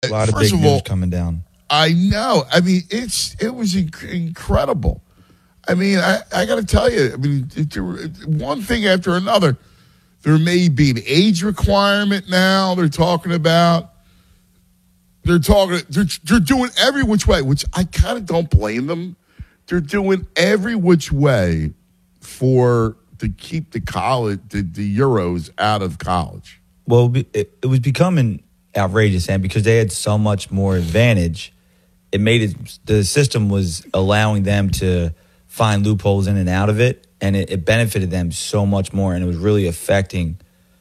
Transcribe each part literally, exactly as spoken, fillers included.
a lot of big news all, coming down. I know. I mean, it's it was inc- incredible. I mean, I, I got to tell you, I mean, it, it, one thing after another. There may be an age requirement now they're talking about. They're talking, they're, they're doing every which way, which I kind of don't blame them. They're doing every which way for to keep the college, the, the Euros out of college. Well, it, it was becoming outrageous, and because they had so much more advantage, it made it, the system was allowing them to find loopholes in and out of it. And it, it benefited them so much more, and it was really affecting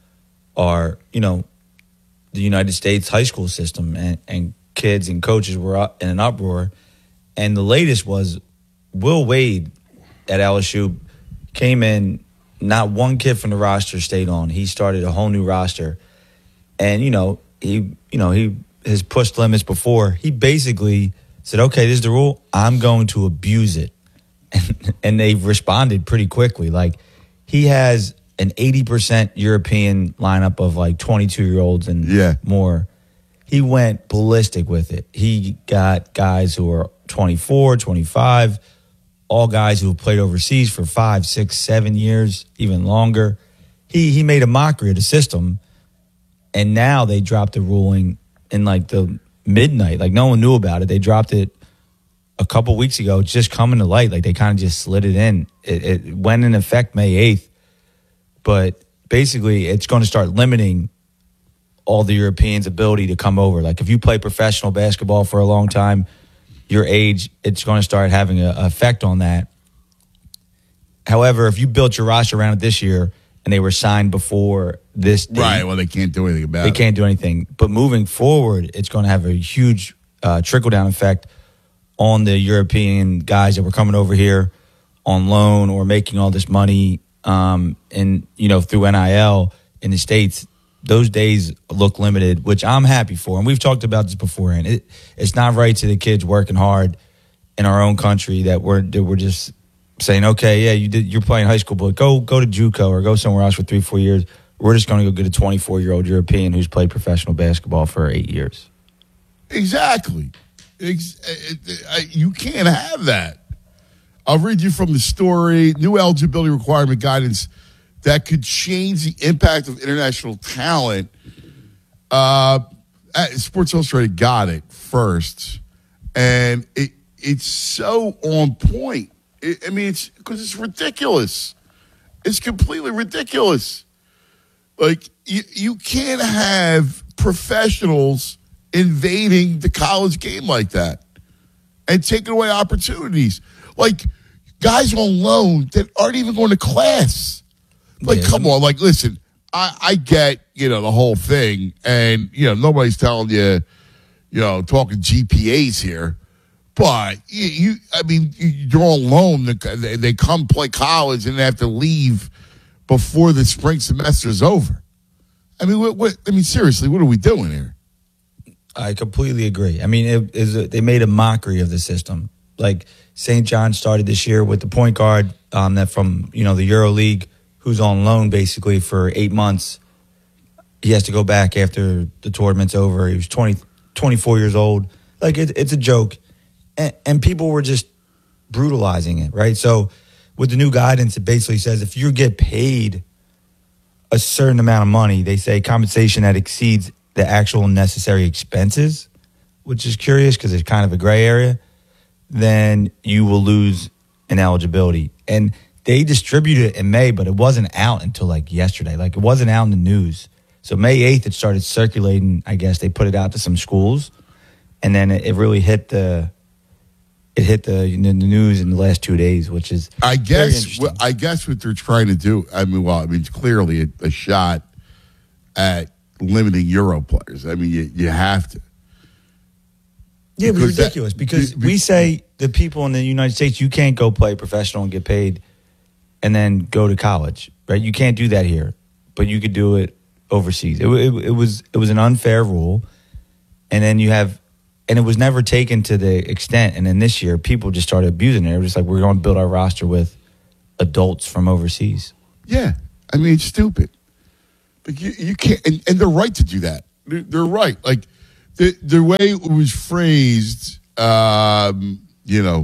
our, you know, the United States high school system, and, and kids and coaches were up in an uproar. And the latest was Will Wade at L S U came in, not one kid from the roster stayed on. He started a whole new roster. And, you know, he, you know, he has pushed limits before. He basically said, okay, this is the rule. I'm going to abuse it. And, and they've responded pretty quickly. Like, he has an eighty percent European lineup of like twenty-two-year-olds and yeah. more. He went ballistic with it. He got guys who are twenty-four, twenty-five, all guys who have played overseas for five, six, seven years, even longer. He he made a mockery of the system, and now they dropped the ruling in like the midnight. Like, no one knew about it. They dropped it a couple weeks ago. It's just coming to light. Like, they kind of just slid it in. It, it went in effect May eighth, but basically it's going to start limiting all the Europeans' ability to come over. Like, if you play professional basketball for a long time, your age, it's going to start having an effect on that. However, if you built your roster around it this year and they were signed before this date, right, well, they can't do anything about they it. They can't do anything. But moving forward, it's going to have a huge uh, trickle-down effect on the European guys that were coming over here on loan or making all this money um, and, you know, through N I L in the States. Those days look limited, which I'm happy for. And we've talked about this beforehand. It, it's not right to the kids working hard in our own country that we're that we're just saying, okay, yeah, you did, you're playing high school, but go go to JUCO or go somewhere else for three, four years. We're just going to go get a twenty-four-year-old European who's played professional basketball for eight years. Exactly. You can't have that. I'll read you from the story. New eligibility requirement guidance that could change the impact of international talent. Uh, Sports Illustrated got it first, and it it's so on point. It, I mean, it's because it's ridiculous. It's completely ridiculous. Like, you, you can't have professionals invading the college game like that and taking away opportunities. Like, guys on loan that aren't even going to class. Like, yeah. Come on. Like, listen, I, I get, you know, the whole thing. And, you know, nobody's telling you, you know, talking G P As here. But, you, you I mean, you're on loan. They, they come play college and they have to leave before the spring semester is over. I mean, what, what, I mean, seriously, what are we doing here? I completely agree. I mean, it is a, they made a mockery of the system. Like, Saint John started this year with the point guard um, that from, you know, the Euro League, who's on loan basically for eight months. He has to go back after the tournament's over. He was twenty, twenty-four years old. Like, it, it's a joke. And, and people were just brutalizing it, right? So with the new guidance, it basically says if you get paid a certain amount of money, they say compensation that exceeds the actual necessary expenses, which is curious because it's kind of a gray area, then you will lose an eligibility. And they distributed it in May, but it wasn't out until like yesterday. Like, it wasn't out in the news. So May eighth, it started circulating. I guess they put it out to some schools, and then it, it really hit the it hit the, the news in the last two days, which is I guess well, I guess what they're trying to do. I mean, well, I mean, it's clearly a, a shot at limiting Euro players. I mean, you, you have to. Yeah, but it's ridiculous that, because be, be, we say the people in the United States, you can't go play professional and get paid and then go to college, right? You can't do that here, but you could do it overseas. It, it, it was it was an unfair rule, and then you have, and it was never taken to the extent. And then this year, people just started abusing it. It was just like, we're going to build our roster with adults from overseas. Yeah, I mean, it's stupid. But you, you can't, and, and they're right to do that. They're, they're right. Like, the, the way it was phrased, um, you know,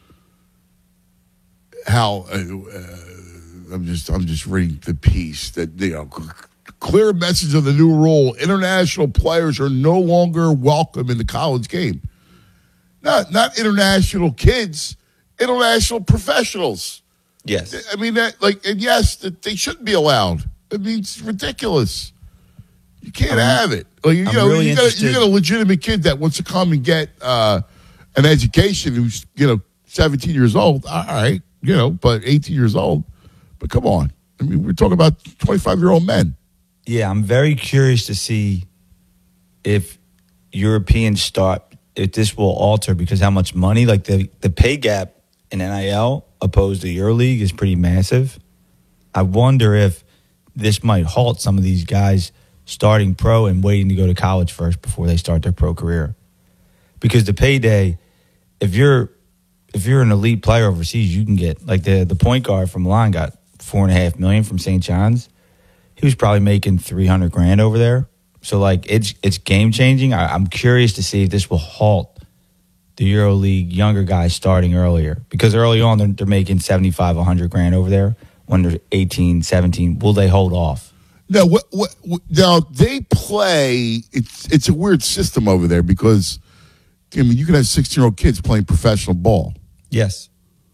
how uh, uh, I'm just I'm just reading the piece that you know. Clear message of the new rule: international players are no longer welcome in the college game. Not not international kids, international professionals. Yes, I mean that like and yes, that they shouldn't be allowed. I mean it's ridiculous. You can't I'm, have it. Like you I'm know, really you got you got a legitimate kid that wants to come and get uh, an education who's you know seventeen years old. All right, you know, but eighteen years old. But come on, I mean we're talking about twenty-five year old men. Yeah, I'm very curious to see if Europeans start, if this will alter because how much money, like the, the pay gap in N I L opposed to EuroLeague is pretty massive. I wonder if this might halt some of these guys starting pro and waiting to go to college first before they start their pro career. Because the payday, if you're if you're an elite player overseas, you can get, like the, the point guard from Milan got four and a half million from Saint John's. He was probably making three hundred grand over there. So, like, it's it's game changing. I, I'm curious to see if this will halt the EuroLeague younger guys starting earlier. Because early on, they're, they're making seventy-five, one hundred grand over there. When they're eighteen, seventeen, will they hold off? No, what, what, what, now, they play, it's, it's a weird system over there because, I mean, you can have sixteen-year-old kids playing professional ball. Yes.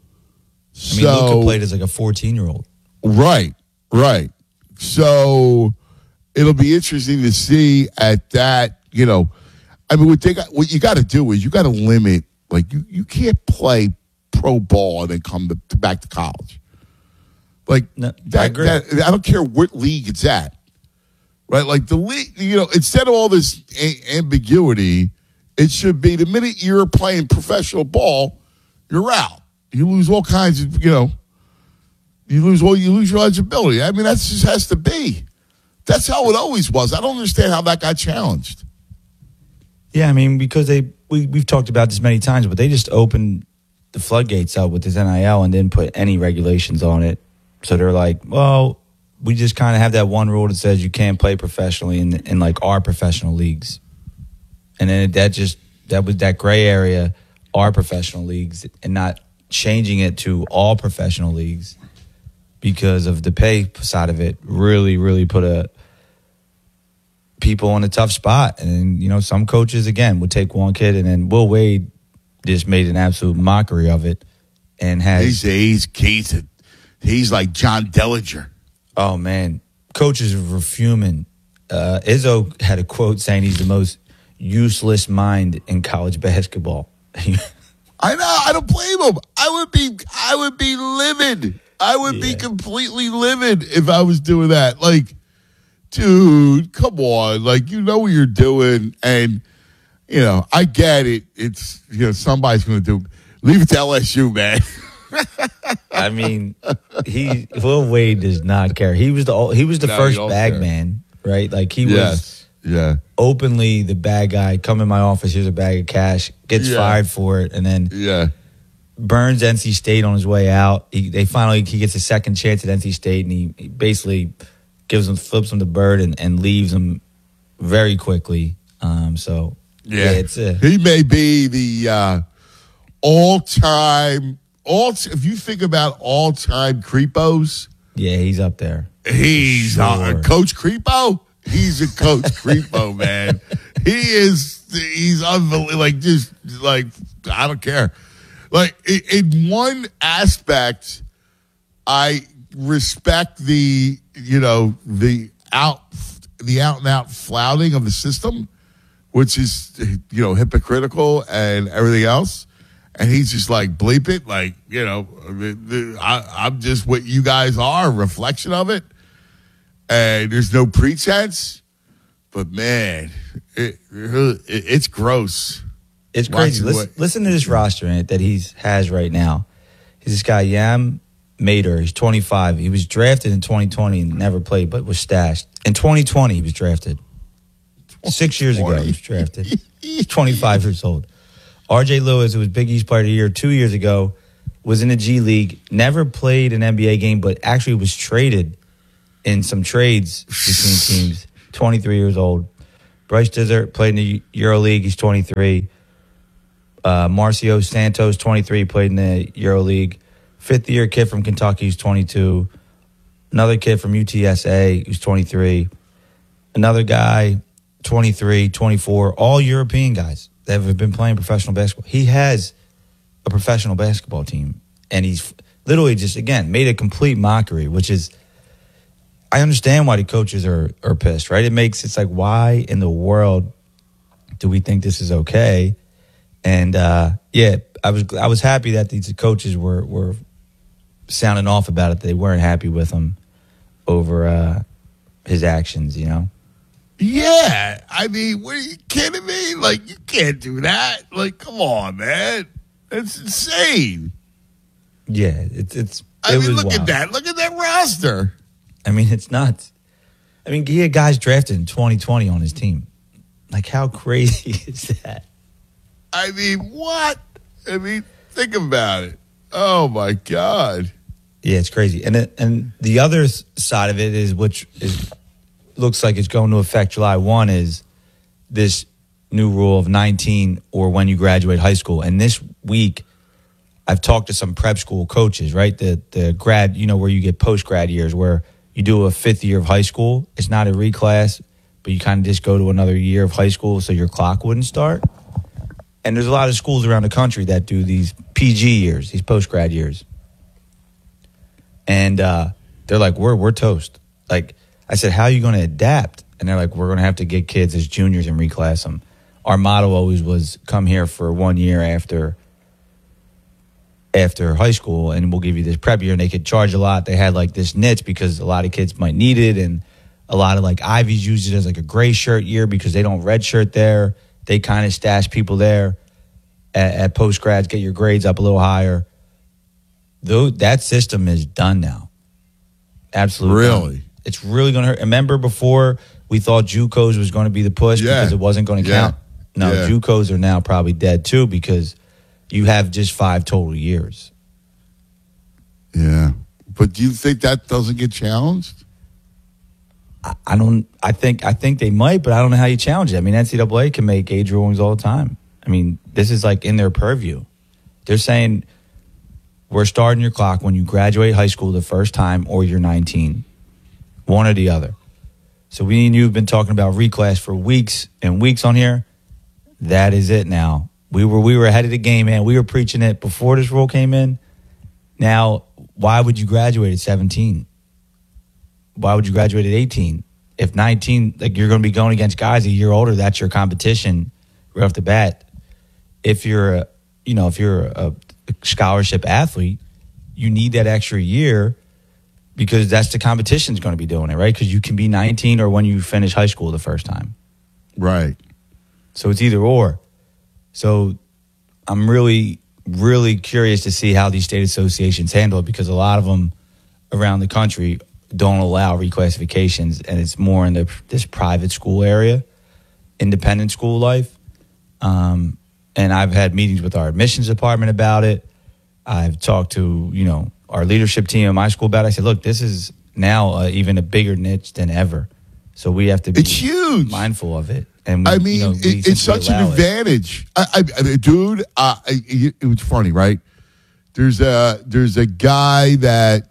I mean, so, Luka played as like a fourteen-year-old. Right, right. So it'll be interesting to see at that, you know, I mean, what they got, what you got to do is you got to limit, like you, you can't play pro ball and then come to, to back to college. Like no, that, I agree. That, I don't care what league it's at, right? Like the league, you know, instead of all this a- ambiguity, it should be the minute you're playing professional ball, you're out. You lose all kinds of, you know, You lose well, you lose your eligibility. I mean, that just has to be. That's how it always was. I don't understand how that got challenged. Yeah, I mean, because they we we've talked about this many times, but they just opened the floodgates up with this N I L and didn't put any regulations on it. So they're like, well, we just kind of have that one rule that says you can't play professionally in in like our professional leagues, and then that just that was that gray area, our professional leagues, and not changing it to all professional leagues. Because of the pay side of it, really, really put a people in a tough spot. And, you know, some coaches, again, would take one kid, and then Will Wade just made an absolute mockery of it and has... He's, he's, he's, a, he's like John Dellinger. Oh, man. Coaches were fuming. Uh, Izzo had a quote saying he's the most useless mind in college basketball. I know. I don't blame him. I would be, I would be livid. I would yeah. be completely livid if I was doing that. Like, dude, come on. Like, you know what you're doing. And, you know, I get it. It's, you know, somebody's going to do, leave it to L S U, man. I mean, he, Will Wade does not care. He was the, he was the no, first bag care. man, right? Like, he yes. was yeah. openly the bad guy. Come in my office, here's a bag of cash, gets yeah. fired for it. And then, yeah. burns N C State on his way out. He, they finally he gets a second chance at N C State, and he, he basically gives him flips him the bird and, and leaves him very quickly. Um, so yeah, yeah it's a, he may be the uh, all time all. If you think about all time creepos, yeah, he's up there. He's sure. uh, Coach Creepo. He's a Coach Creepo, man. He is. He's unbelievable. Like just like I don't care. Like, in one aspect, I respect the, you know, the out, the out and out flouting of the system, which is, you know, hypocritical and everything else. And he's just like, bleep it. Like, you know, I, I'm just what you guys are, a reflection of it. And there's no pretense. But, man, it, it it's gross. It's crazy. Listen, listen to this roster that he has right now. He's this guy, Yam Mater. He's twenty-five. He was drafted in twenty twenty and never played, but was stashed. In twenty twenty, he was drafted. Six years ago, he was drafted. He's twenty-five years old. R J Lewis, who was Big East Player of the Year two years ago, was in the G League, never played an N B A game, but actually was traded in some trades between teams. twenty-three years old. Bryce Dizzer played in the EuroLeague. He's twenty-three. Uh, Marcio Santos, twenty-three, played in the EuroLeague. Fifth-year kid from Kentucky, who's twenty-two. Another kid from U T S A, who's twenty-three. Another guy, twenty-three, twenty-four. All European guys that have been playing professional basketball. He has a professional basketball team, and he's literally just, again, made a complete mockery, which is, I understand why the coaches are, are pissed, right? It makes, it's like, why in the world do we think this is okay? And, uh, yeah, I was I was happy that these coaches were, were sounding off about it. They weren't happy with him over uh, his actions, you know? Yeah. I mean, what, are you kidding me? Like, you can't do that. Like, come on, man. That's insane. Yeah, it's it's. It I mean, was look wild. at that. Look at that roster. I mean, it's nuts. I mean, he had guys drafted in twenty twenty on his team. Like, how crazy is that? I mean, what? I mean, think about it. Oh my God. Yeah, it's crazy. And it, and the other s- side of it is, which is looks like it's going to affect July first, is this new rule of nineteen or when you graduate high school. And this week, I've talked to some prep school coaches, right? The the grad, you know, where you get post grad years, where you do a fifth year of high school. It's not a reclass, but you kind of just go to another year of high school so your clock wouldn't start. And there's a lot of schools around the country that do these P G years, these post grad years. And uh, they're like, we're we're toast. Like, I said, how are you going to adapt? And they're like, we're going to have to get kids as juniors and reclass them. Our motto always was come here for one year after after high school, and we'll give you this prep year. And they could charge a lot. They had like this niche because a lot of kids might need it, and a lot of like Ivies use it as like a gray shirt year because they don't red shirt there. They kind of stash people there at, at post grads, get your grades up a little higher. Though that system is done now. Absolutely. Really? Done. It's really going to hurt. Remember before we thought JUCOs was going to be the push Yeah. because it wasn't going to Yeah. count? No, Yeah. JUCOs are now probably dead too because you have just five total years. Yeah. But do you think that doesn't get challenged? I, I don't. I think. I think they might, but I don't know how you challenge it. I mean, N C double A can make age rulings all the time. I mean, this is like in their purview. They're saying we're starting your clock when you graduate high school the first time, or you're nineteen, one or the other. So we and you have been talking about reclass for weeks and weeks on here. That is it now. We were we were ahead of the game, man. We were preaching it before this rule came in. Now, why would you graduate at seventeen? Why would you graduate at eighteen? If nineteen, like you're going to be going against guys a year older, that's your competition right off the bat. If you're, a, you know, if you're a scholarship athlete, you need that extra year because that's the competition's going to be doing it, right? Because you can be nineteen or when you finish high school the first time. Right. So it's either or. So I'm really, really curious to see how these state associations handle it because a lot of them around the country don't allow reclassifications, and it's more in the, this private school area, independent school life. Um, and I've had meetings with our admissions department about it. I've talked to, you know, our leadership team at my school about it. I said, look, this is now uh, even a bigger niche than ever. So we have to be It's huge. mindful of it. And we, I mean, you know, we it, it's simply such an allow it. advantage. I, I, I mean, dude, uh, it, it was funny, right? There's a there's a guy that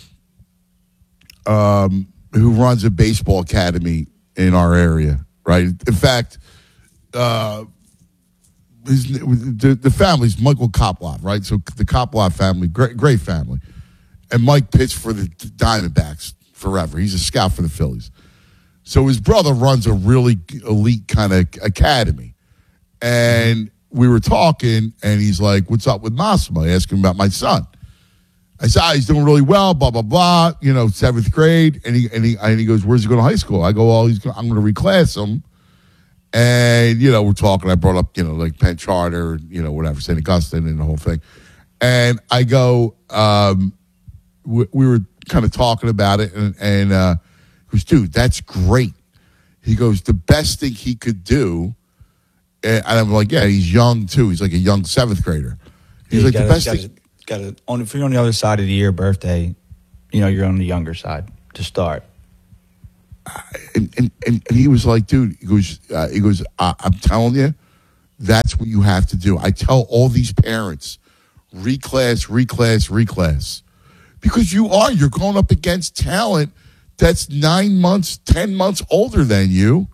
um, who runs a baseball academy in our area, right? In fact, uh, his, the, the family's Michael Koploff, right? So the Koploff family, great, great family. And Mike pitched for the Diamondbacks forever. He's a scout for the Phillies. So his brother runs a really elite kind of academy. And we were talking, and he's like, what's up with Massimo? I asked him about my son. I said, ah, he's doing really well, blah, blah, blah, you know, seventh grade. And he and he, and he goes, where's he going to high school? I go, well, he's gonna, I'm going to reclass him. And, you know, we're talking. I brought up, you know, like Penn Charter, you know, whatever, Saint Augustine and the whole thing. And I go, um, we, we were kind of talking about it, and, and uh, he goes, dude, that's great. He goes, the best thing he could do, and I'm like, yeah, he's young too. He's like a young seventh grader. He's Yeah, like, you the gotta- best gotta- thing. Got to on if you're on the other side of the year birthday, you know you're on the younger side to start. and, and, and he was like, dude, he goes, uh, he goes, uh, I'm telling you, that's what you have to do. I tell all these parents, reclass, reclass, reclass. Because you are, you're going up against talent that's nine months, ten months older than you,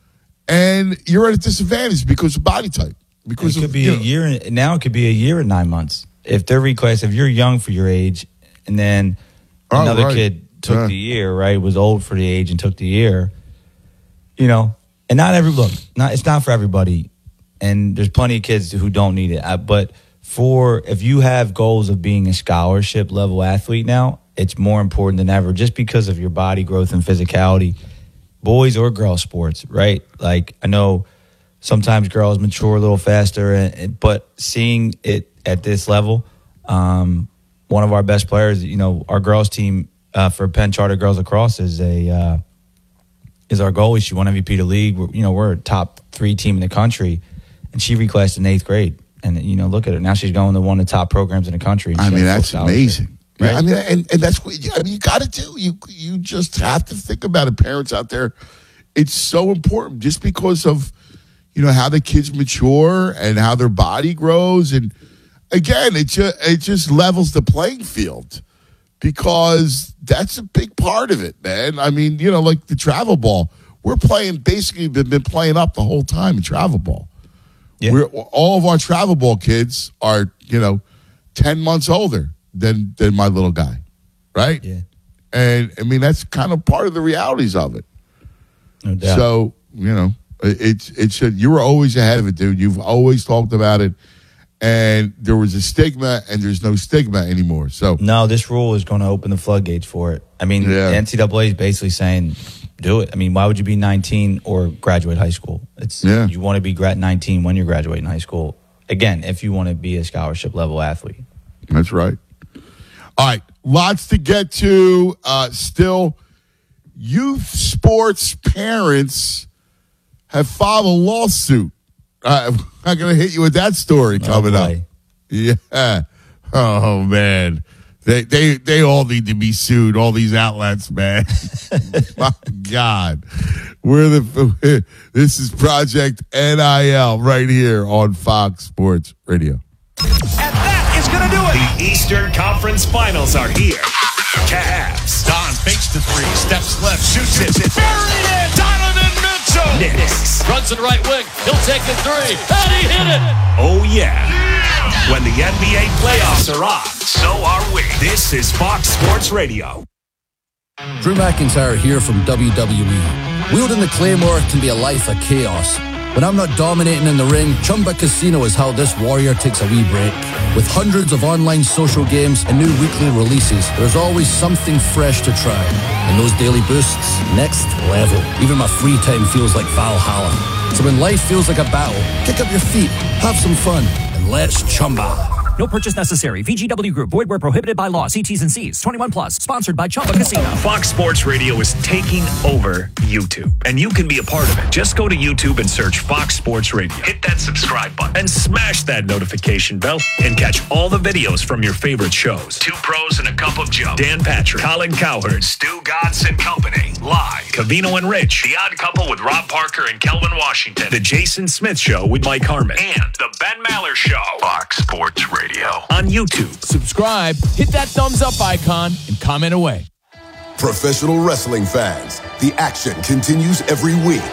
and you're at a disadvantage because of body type. Because it could of, be you a know, year, now it could be a year and nine months. If they're reclassed, if you're young for your age, and then oh, another right. kid took yeah. the year, right, was old for the age and took the year, you know, and not every, look, not it's not for everybody, and there's plenty of kids who don't need it, I, but for, if you have goals of being a scholarship level athlete now, it's more important than ever just because of your body growth and physicality, boys or girl sports, right? Like, I know sometimes girls mature a little faster, and, but seeing it at this level, um, one of our best players, you know, our girls team uh, for Penn Charter Girls Lacrosse is a uh, is our goalie. She won M V P of the league. We're, you know, we're a top three team in the country, and she reclassed in eighth grade. And, you know, look at her. Now she's going to one of the top programs in the country. And I she mean, has that's full scholarship, amazing. right? Yeah, I mean, and, and that's what I mean, you got to do. You you just have to think about it, parents out there. It's so important just because of, you know, how the kids mature and how their body grows. And again, it just, it just levels the playing field because that's a big part of it, man. I mean, you know, like the travel ball. We're playing, basically been, been playing up the whole time in travel ball. Yeah. We're, all of our travel ball kids are, you know, ten months older than than my little guy, right? Yeah. And, I mean, that's kind of part of the realities of it. No doubt. So, you know, it's it's a, you were always ahead of it, dude. You've always talked about it, and there was a stigma, and there's no stigma anymore. So no, this rule is going to open the floodgates for it. I mean, yeah. the N C double A is basically saying, do it. I mean, why would you be nineteen or graduate high school? It's yeah. You want to be grad nineteen when you're graduating high school. Again, if you want to be a scholarship level athlete. That's right. All right, lots to get to. Uh, still, youth sports parents have filed a lawsuit. Uh, I'm going to hit you with that story coming oh, up. Yeah. Oh, man. They they they all need to be sued, all these outlets, man. My God. We're the this is Project N I L right here on Fox Sports Radio. And that is going to do it. The Eastern Conference Finals are here. Cavs. Don fakes the three, steps left, shoots it. Buried in. Donovan Mitchell. Knicks. Runs it right wing. He'll take the three. And he hit it. Oh, yeah. When the N B A playoffs are on, so are we. This is Fox Sports Radio. Drew McIntyre here from W W E. Wielding the Claymore can be a life of chaos. When I'm not dominating in the ring, Chumba Casino is how this warrior takes a wee break. With hundreds of online social games and new weekly releases, there's always something fresh to try. And those daily boosts, next level. Even my free time feels like Valhalla. So when life feels like a battle, kick up your feet, have some fun, and let's Chumba. No purchase necessary. V G W Group. Void where prohibited by law. See T's and C's. twenty-one plus. Sponsored by Chumba Casino. Fox Sports Radio is taking over YouTube, and you can be a part of it. Just go to YouTube and search Fox Sports Radio. Hit that subscribe button and smash that notification bell and catch all the videos from your favorite shows. Two Pros and a Cup of Joe. Dan Patrick, Colin Cowherd, Stu Godson and Company. Live. Cavino and Rich. The Odd Couple with Rob Parker and Kelvin Washington. The Jason Smith Show with Mike Harmon. And The Ben Maller Show. Fox Sports Radio. On YouTube. Subscribe, hit that thumbs up icon, and comment away. Professional wrestling fans, the action continues every week.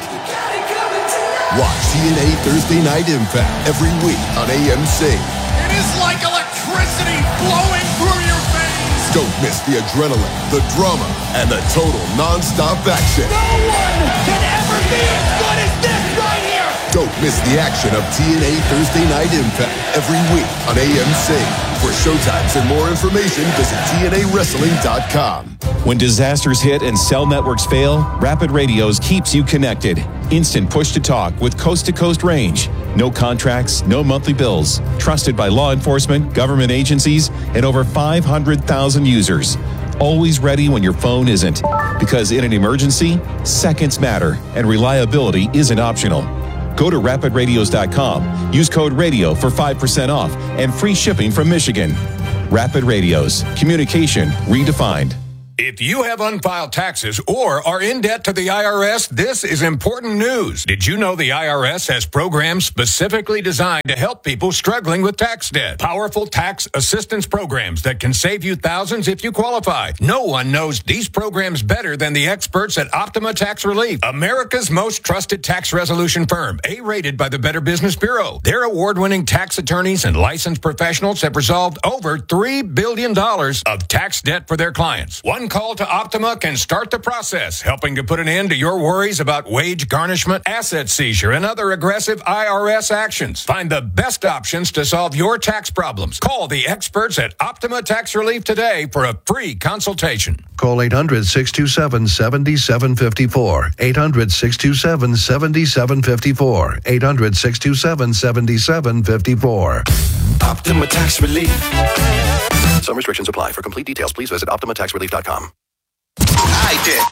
Watch T N A Thursday Night Impact every week on A M C. It is like electricity flowing through your veins. Don't miss the adrenaline, the drama, and the total non-stop action. No one can ever be as good as this right here. Don't miss the action of T N A Thursday Night Impact every week on A M C. For showtimes and more information, visit T N A wrestling dot com. When disasters hit and cell networks fail, Rapid Radios keeps you connected. Instant push-to-talk with coast-to-coast range. No contracts, no monthly bills. Trusted by law enforcement, government agencies, and over five hundred thousand users. Always ready when your phone isn't. Because in an emergency, seconds matter, and reliability isn't optional. Go to rapid radios dot com. Use code RADIO for five percent off and free shipping from Michigan. Rapid Radios. Communication redefined. If you have unfiled taxes or are in debt to the I R S, this is important news. Did you know the I R S has programs specifically designed to help people struggling with tax debt? Powerful tax assistance programs that can save you thousands if you qualify. No one knows these programs better than the experts at Optima Tax Relief, America's most trusted tax resolution firm, A-rated by the Better Business Bureau. Their award-winning tax attorneys and licensed professionals have resolved over three billion dollars of tax debt for their clients. One call to Optima can start the process, helping to put an end to your worries about wage garnishment, asset seizure, and other aggressive I R S actions. Find the best options to solve your tax problems. Call the experts at Optima Tax Relief today for a free consultation. Call eight hundred, six two seven, seven seven five four. eight hundred, six two seven, seven seven five four. eight hundred, six two seven, seven seven five four. Optima Tax Relief. Some restrictions apply. For complete details, please visit optima tax relief dot com. I did.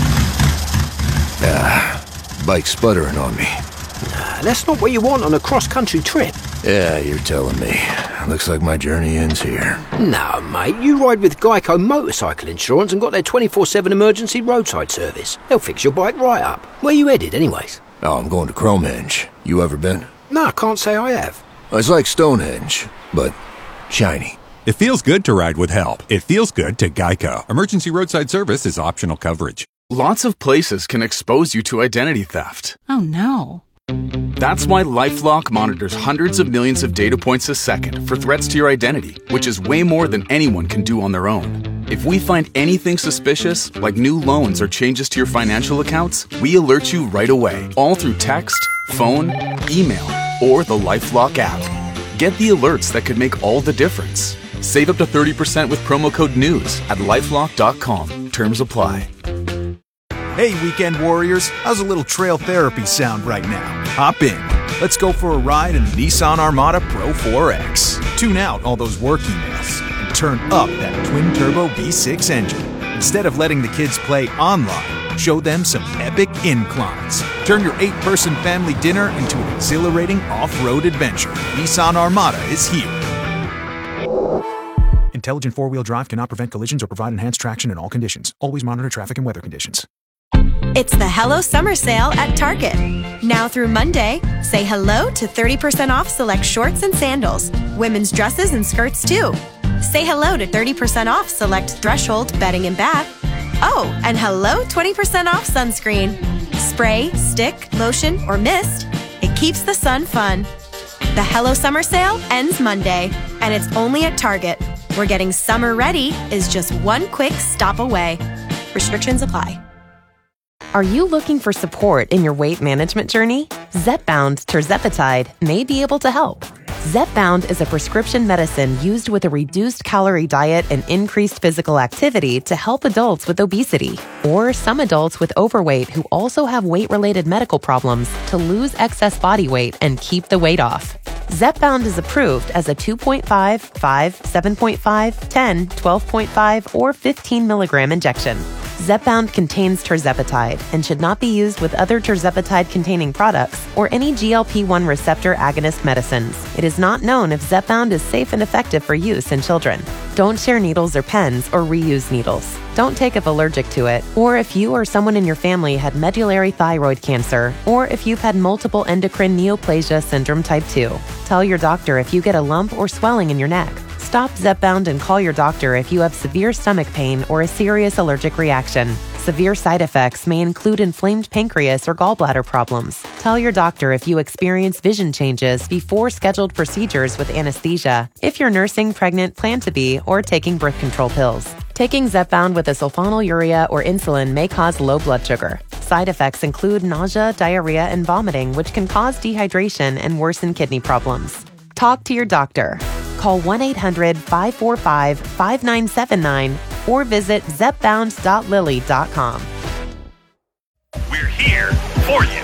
Ah, bike's sputtering on me. Nah, that's not what you want on a cross-country trip. Yeah, you're telling me. Looks like my journey ends here. No, mate, you ride with Geico Motorcycle Insurance and got their twenty-four seven emergency roadside service. They'll fix your bike right up. Where you headed, anyways? Oh, I'm going to Cromenge. You ever been? No, I can't say I have. It's like Stonehenge, but shiny. It feels good to ride with help. It feels good to Geico. Emergency roadside service is optional coverage. Lots of places can expose you to identity theft. Oh, no. That's why LifeLock monitors hundreds of millions of data points a second for threats to your identity, which is way more than anyone can do on their own. If we find anything suspicious, like new loans or changes to your financial accounts, we alert you right away, all through text, phone, email, or the LifeLock app. Get the alerts that could make all the difference. Save up to thirty percent with promo code NEWS at lifelock dot com. Terms apply. Hey, weekend warriors, how's a little trail therapy sound right now? Hop in. Let's go for a ride in the Nissan Armada Pro four X. Tune out all those work emails and turn up that twin-turbo V six engine. Instead of letting the kids play online, show them some epic inclines. Turn your eight-person family dinner into an exhilarating off-road adventure. Nissan Armada is here. Intelligent four-wheel drive cannot prevent collisions or provide enhanced traction in all conditions. Always monitor traffic and weather conditions. It's the Hello Summer Sale at Target. Now through Monday, say hello to thirty percent off select shorts and sandals, women's dresses and skirts too. Say hello to thirty percent off select Threshold bedding and bath. Oh, and hello twenty percent off sunscreen. Spray, stick, lotion, or mist. It keeps the sun fun. The Hello Summer Sale ends Monday, and it's only at Target, where getting summer ready is just one quick stop away. Restrictions apply. Are you looking for support in your weight management journey? Zepbound tirzepatide may be able to help. Zepbound is a prescription medicine used with a reduced calorie diet and increased physical activity to help adults with obesity or some adults with overweight who also have weight-related medical problems to lose excess body weight and keep the weight off. Zepbound is approved as a two point five, five, seven point five, ten, twelve point five, or fifteen milligram injection. Zepbound contains tirzepatide and should not be used with other tirzepatide-containing products or any G L P one receptor agonist medicines. It is not known if Zepbound is safe and effective for use in children. Don't share needles or pens or reuse needles. Don't take if allergic to it, or if you or someone in your family had medullary thyroid cancer, or if you've had multiple endocrine neoplasia syndrome type two. Tell your doctor if you get a lump or swelling in your neck. Stop Zepbound and call your doctor if you have severe stomach pain or a serious allergic reaction. Severe side effects may include inflamed pancreas or gallbladder problems. Tell your doctor if you experience vision changes before scheduled procedures with anesthesia, if you're nursing, pregnant, plan to be, or taking birth control pills. Taking Zepbound with a sulfonylurea or insulin may cause low blood sugar. Side effects include nausea, diarrhea, and vomiting, which can cause dehydration and worsen kidney problems. Talk to your doctor. Call one eight hundred, five four five, five nine seven nine or visit zepbound dot lilly dot com. We're here for you.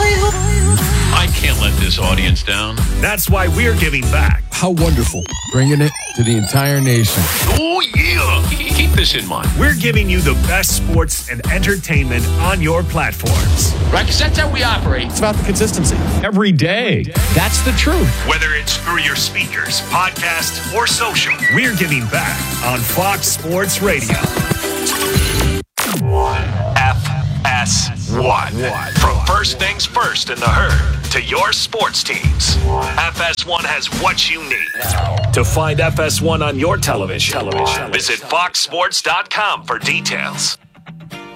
I can't let this audience down. That's why we're giving back. How wonderful. Bringing it to the entire nation. Oh, yeah. Keep this in mind. We're giving you the best sports and entertainment on your platforms. Right? Because that's how we operate. It's about the consistency. Every day. That's the truth. Whether it's through your speakers, podcast, or social, we're giving back on Fox Sports Radio. F S one. From first things first in the herd to your sports teams, F S one has what you need. To find F S one on your television, television. visit fox sports dot com for details.